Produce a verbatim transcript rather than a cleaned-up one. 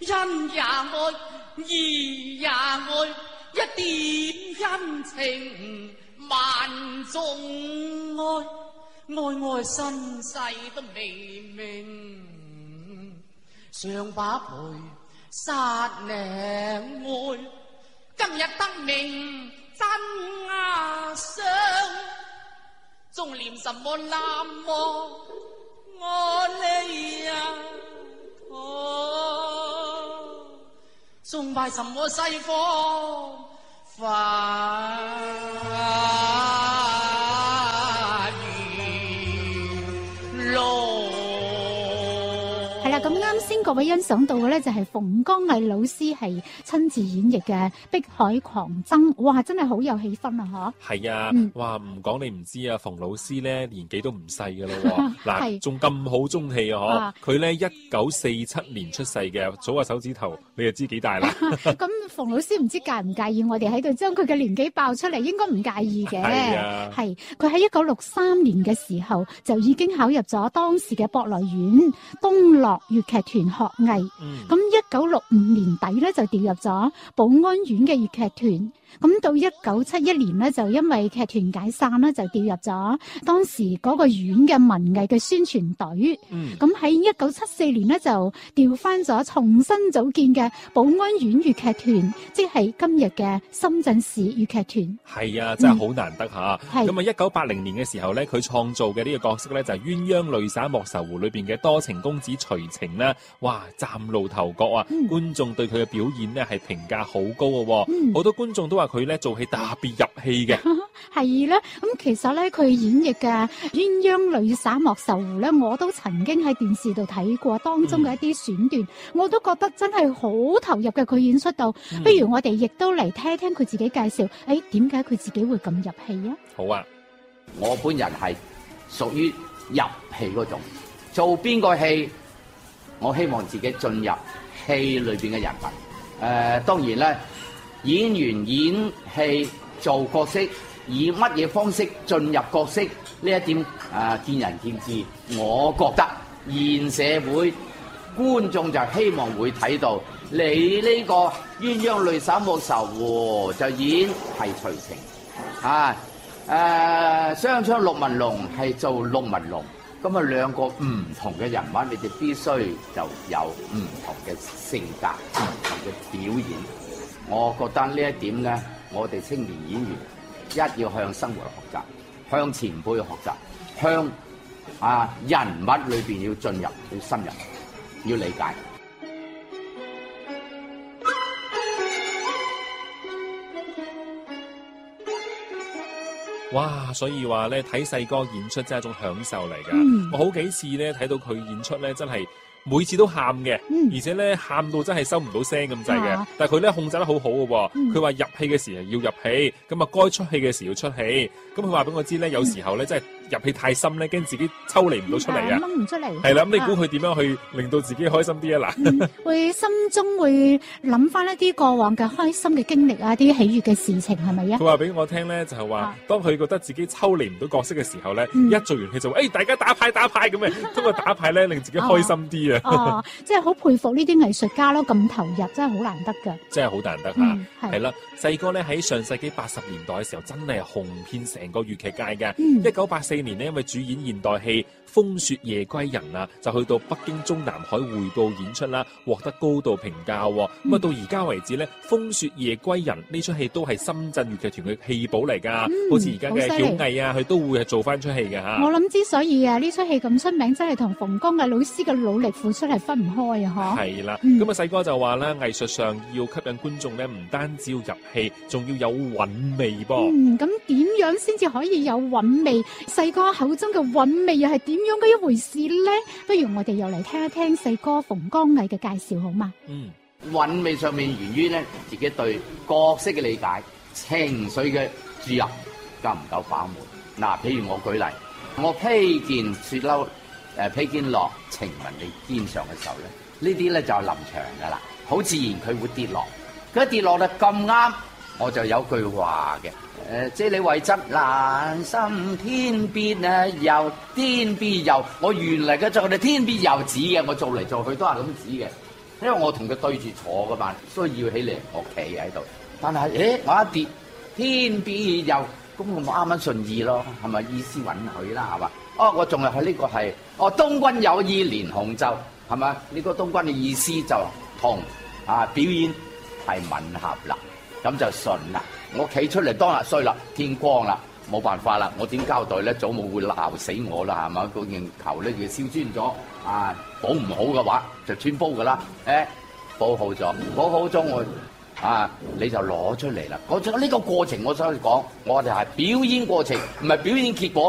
恩也愛，義也愛，一點恩情萬種愛，愛愛身世都未明，常把陪殺命愛，今日得名真亞相，仲念什麼南無阿彌陀，崇拜什麼西方法語路。 係啦，咁啱先各位欣賞到嘅咧，就係馮光毅老師係親自演繹嘅《碧海狂爭》，哇，真係好有氣氛啊！嗬， 係啊， 嗯、 哇，唔講你唔知啊，馮老師咧年紀都唔細噶咯，嗱，仲咁好中氣啊！嗬，佢咧一九四七年出世嘅，數下手指頭，你就知幾大啦。 咁馮老師唔知介唔介意我哋喺度將佢嘅年紀爆出嚟？應該唔介意嘅。 係啊， 係佢喺一九六三年嘅時候就已經考入咗當時嘅博萊縣東樂粵劇團學藝。咁一九六五年底咧就調入咗寶安縣嘅粵劇團。咁到一九七一年咧，就因為劇團解散咧，就調入咗當時嗰個縣嘅文藝嘅宣傳隊。咁喺一九七四年咧，就調翻咗重新組建嘅寶安縣粵劇團，即係今日嘅深圳市粵劇團。 係啊，真係好難得吓。咁啊，一九八零年嘅時候咧，佢創造嘅呢個角色咧就係鴛鴦淚灑莫愁湖裏邊嘅多情公子徐晴啦。哇，嶄露頭角啊！嗯、觀眾對佢嘅表演呢係評價好高嘅，好、嗯、多觀眾都話佢咧做戲特別入戲嘅。 係啦，咁其實咧佢演繹嘅鴛鴦淚灑莫愁湖咧，我都曾經喺電視度睇過當中嘅一啲選段，嗯、我都覺得真係好投入嘅。佢演出到，嗯、不如我哋亦都嚟聽聽佢自己介紹，誒，點解佢自己會咁入戲啊？ 好啊， 我本人係屬於入戲嗰種，做邊個戲，我希望自己進入戲裏邊嘅人物。誒、呃，當然咧，演員演戲做角色，以乜嘢方式進入角色呢一點誒、呃、見仁見智。我覺得現社會觀眾就希望會睇到你呢個鴛鴦淚灑莫愁湖就演係徐晴啊，誒雙槍陸文龍係做陸文龍。咁啊，兩個唔同嘅人物，你哋必須就有唔同嘅性格、唔同嘅表演。我覺得呢一點咧，我哋青年演員一要向生活學習，向前輩學習，向啊人物裏邊要進入、要深入、要理解。 哇！所以話咧，睇細哥演出真係一種享受嚟噶。 嗯、 我好幾次咧睇到佢演出咧，真係每次都喊嘅， 嗯、 而且咧喊到真係收唔到聲咁滯嘅。 啊、 但係佢咧控制得好好嘅。佢話、嗯、入戲嘅時候要入戲，咁啊該出戲嘅時候要出戲。咁佢話俾我知咧，有時候咧真係入戲太深咧，驚自己抽離唔到出嚟啊， 掹唔出嚟。 係啦，咁你估佢點樣去令到自己開心啲啊？嗱、 嗯，會心中會諗翻一啲過往嘅開心嘅經歷啊，啲喜悅嘅事情係咪啊？ 佢話俾我聽咧，就係話，當佢覺得自己抽離唔到角色嘅時候咧， 嗯、 一做完戲就話，誒、哎，大家打牌打牌咁嘅，通過打牌咧令自己開心啲啊！ 哦，即係好佩服呢啲藝術家咯，咁投入真係好難得噶， 真係好難得吓，係啦、嗯，細哥咧喺上世紀八十年代嘅時候，真係紅遍成個粵劇界嘅。一九八四年呢，因為主演現代戲《風雪夜歸人》啊，就去到北京中南海匯報演出啦，獲得高度評價。咁啊、嗯，到而家為止咧，《風雪夜歸人》呢出戲都係深圳粵劇團嘅戲寶嚟噶，嗯、好似而家嘅曉毅啊，佢都會係做翻出戲嘅吓。 我諗之所以啊呢出戲咁出名，真係同馮光毅老師嘅努力付出係分唔開啊！嗬。係啦， 咁啊細哥就話啦，藝術上要吸引觀眾咧，唔單止要入戲，仲要有韻味噃。 嗯，咁點樣先至可以有韻味？細哥口中嘅韻味又係點樣嘅一回事咧？不如我哋又嚟聽一聽細哥馮光毅嘅介紹好嗎？ 嗯，韻味上面源於咧自己對角色嘅理解、情緒嘅注入夠唔夠飽滿。嗱，譬如我舉例，我披件雪褸，誒披肩落情紋你肩上嘅時候咧，呢啲咧就係臨場噶啦，好自然佢會跌落，佢一跌落咧咁啱，我就有句話嘅。誒，即係你為執難心，天邊啊遊，天邊遊。我原嚟嘅就係天邊遊指嘅，我做嚟做去都係咁指嘅。 因為我同佢對住坐噶嘛，需要起嚟我企喺度。但係誒，我一跌天邊又，咁我啱啱順意咯，係咪意思允許啦，係嘛？哦，我仲係喺呢個係，哦，東君有意連紅袖，係咪？呢、這個東君嘅意思就同啊表演係吻合啦，咁就順啦。我企出嚟當日衰啦，天光啦，冇辦法啦，我點交代咧？祖母會鬧死我啦，係嘛？嗰件球咧要燒穿咗，啊，補唔好嘅話就穿煲噶啦。誒，補好咗，補好咗我啊，你就攞出嚟啦。嗰呢個過程我想講，我哋係表演過程，唔係表演結果。